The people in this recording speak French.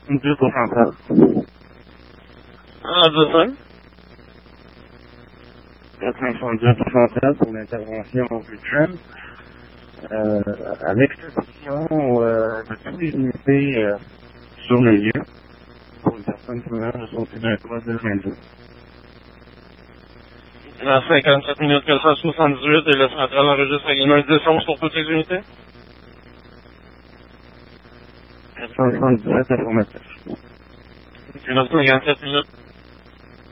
2 pour central. Ah, 2-5. 452 pour central pour l'intervention au week-end. À l'exception de toutes les unités sur le lieu, pour une personne qui meurt de sauter d'un toit de 22. À 57 minutes 478 et le central enregistre également 10-11 pour toutes les unités. 477 informatifs. Puis 57 minutes